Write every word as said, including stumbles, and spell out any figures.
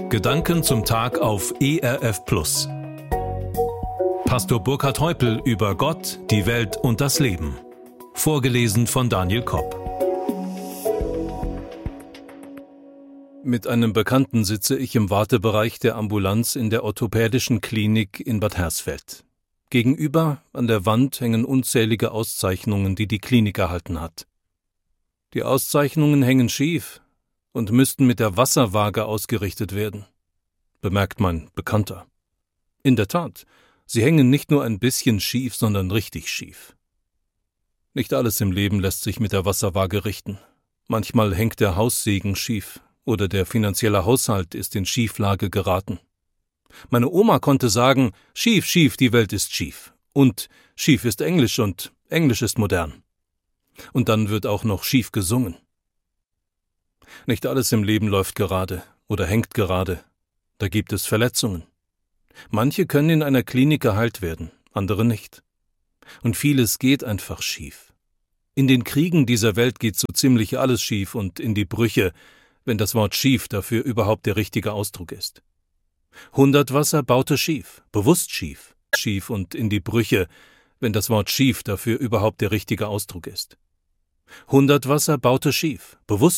Gedanken zum Tag auf E R F Plus. Pastor Burkhard Heupel über Gott, die Welt und das Leben. Vorgelesen von Daniel Kopp. Mit einem Bekannten sitze ich im Wartebereich der Ambulanz in der orthopädischen Klinik in Bad Hersfeld. Gegenüber an der Wand hängen unzählige Auszeichnungen, die die Klinik erhalten hat. Die Auszeichnungen hängen schief und müssten mit der Wasserwaage ausgerichtet werden, bemerkt mein Bekannter. In der Tat, sie hängen nicht nur ein bisschen schief, sondern richtig schief. Nicht alles im Leben lässt sich mit der Wasserwaage richten. Manchmal hängt der Haussegen schief oder der finanzielle Haushalt ist in Schieflage geraten. Meine Oma konnte sagen, schief, schief, die Welt ist schief. Und schief ist Englisch und Englisch ist modern. Und dann wird auch noch schief gesungen. Nicht alles im Leben läuft gerade oder hängt gerade. Da gibt es Verletzungen. Manche können in einer Klinik geheilt werden, andere nicht. Und vieles geht einfach schief. In den Kriegen dieser Welt geht so ziemlich alles schief und in die Brüche, wenn das Wort schief dafür überhaupt der richtige Ausdruck ist. Hundertwasser baute schief, bewusst schief, schief und in die Brüche, wenn das Wort schief dafür überhaupt der richtige Ausdruck ist. Hundertwasser baute schief, bewusst